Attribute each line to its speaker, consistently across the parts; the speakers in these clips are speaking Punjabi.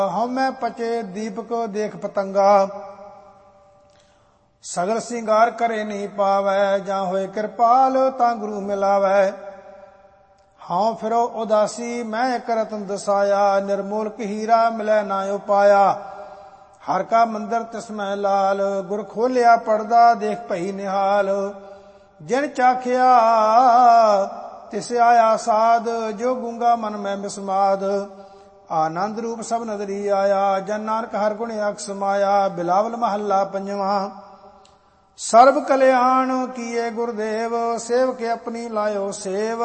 Speaker 1: ਹਉਮੈ ਪਚੇ ਦੀਪਕ ਦੇਖ ਪਤੰਗਾ। ਸਗਲ ਸਿੰਗਾਰ ਕਰੇ ਨਹੀਂ ਪਾਵੈ, ਜਾਂ ਹੋਏ ਕਿਰਪਾਲ ਤਾਂ ਗੁਰੂ ਮਿਲਾਵੈ। ਹਉ ਫਿਰੋ ਉਦਾਸੀ ਮੈਂ ਇਕ ਰਤਨ ਦਸਾਇਆ, ਨਿਰਮੋਲਕ ਹੀਰਾ ਮਿਲੈ ਨਾ ਉਪਾਇਆ। ਹਰ ਕਾ ਮੰਦਰ ਤਿਸਮੈ ਲਾਲ, ਗੁਰ ਖੋਲਿਆ ਪੜਦਾ ਦੇਖ ਭਈ ਨਿਹਾਲ। ਜਿਨ ਚਾਖਿਆ ਤਿਸ ਆਇਆ ਸਾਧ, ਜੋ ਗੂੰਗਾ ਮਨ ਮੈਂ ਬਿਸਮਾਦ। ਆਨੰਦ ਰੂਪ ਸਭ ਨਦਰੀ ਆਇਆ, ਜਨ ਨਾਨਕ ਹਰ ਗੁਣ ਅਖ ਸਮਾਇਆ। ਬਿਲਾਵਲ ਮਹੱਲਾ ਪੰਜਵਾਂ। ਸਰਬ ਕਲਿਆਣ ਕੀਏ ਗੁਰਦੇਵ, ਸੇਵਕ ਆਪਣੀ ਲਾਇਓ ਸੇਵ।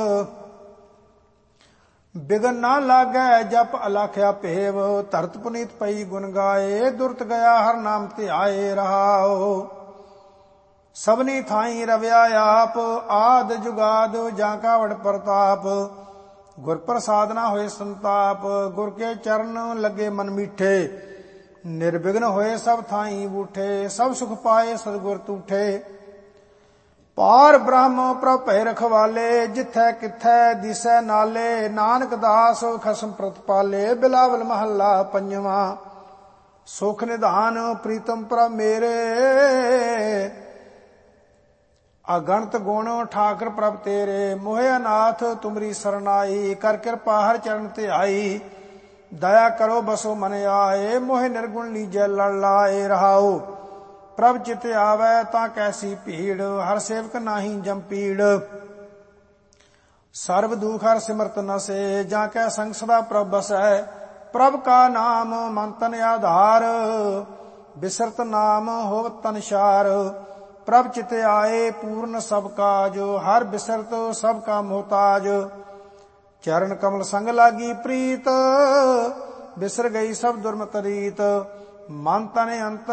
Speaker 1: ਬਿਗਨ ਨਾ ਲਾਗੈ ਜਪ ਅਲਾਖਿਆ ਭੇਵ, ਧਰਤ ਪੁਨੀਤ ਪਈ ਗੁਣ ਗਾਏ। ਦੁਰਤ ਗਿਆ ਹਰ ਨਾਮ ਧਿਆਏ ਰਹਾਓ। ਸਭਨੀ ਥਾਈ ਰਵਿਆ ਆਪ, ਆਦ ਜੁਗਾਦ ਜਾਂ ਕਾ ਵਡ ਪ੍ਰਤਾਪ। ਗੁਰ ਪ੍ਰਸਾਦ ਨਾ ਹੋਏ ਸੰਤਾਪ, ਗੁਰ ਕੇ ਚਰਨ ਲੱਗੇ ਮਨ ਮੀਠੇ। ਨਿਰਵਿਘਨ ਹੋਏ ਸਭ ਥਾਈ ਬੂਠੇ, ਸਭ ਸੁਖ ਪਾਏ ਸਤਿਗੁਰ ਤੂਠੇ। ਪਾਰ ਬ੍ਰਹਮ ਪ੍ਰਭ ਭੈ ਰਖਵਾਲੇ, ਜਿਥੈ ਕਿਥੈ ਦਿਸੈ ਨਾਲੇ। ਨਾਨਕ ਦਾਸ ਖਸਮ ਪ੍ਰਤਪਾਲੇ, ਬਿਲਾਵਲ ਮਹੱਲਾ ਪੰਜਵਾਂ। ਸੁਖ ਨਿਧਾਨ ਪ੍ਰੀਤਮ ਪ੍ਰਭ ਮੇਰੇ, ਅਗਣਤ ਗੁਣ ਠਾਕਰ ਪ੍ਰਭ ਤੇਰੇ। ਮੋਹਿ ਅਨਾਥ ਤੁਮਰੀ ਸਰਨਾਈ, ਕਰ ਕਿਰਪਾ ਹਰ ਚਰਨ ਤੇ ਆਈ। ਦਇਆ ਕਰੋ ਬਸੋ ਮਨ ਆਏ, ਮੋਹਿ ਨਿਰਗੁਣ ਲੀਜੈ ਲੜ ਲਾਏ ਰਹਾਓ। ਪ੍ਰਭ ਚਿਤ ਆਵੈ ਤਾਂ ਕੈਸੀ ਭੀੜ, ਹਰ ਸੇਵਕ ਨਾਹੀ ਜੰਪੀੜ। ਸਰਬ ਦੁਖ ਹਰ ਸਿਮਰਤ ਨਸੇ, ਜਾਂ ਕੈ ਸੰਗ ਸਦਾ ਪ੍ਰਭ ਬਸੈ। ਪ੍ਰਭ ਕਾ ਨਾਮ ਮਨ ਤਨ ਆਧਾਰ, ਬਿਸਰਤ ਨਾਮ ਹੋਵਤ ਤਨ ਸ਼ਾਰ। ਪ੍ਰਭ ਚਿਤ ਆਏ ਪੂਰਨ ਸਭ ਕਾਜ, ਹਰ ਬਿਸਰਤ ਸਭ ਕਾ ਮੁਹਤਾਜ। ਚਰਨ ਕਮਲ ਸੰਗ ਲਾਗੀ ਪ੍ਰੀਤ, ਬਿਸਰ ਗਈ ਸਭ ਦੁਰਮਤ ਰੀਤ। ਮਨ ਤਨ ਅੰਤਰ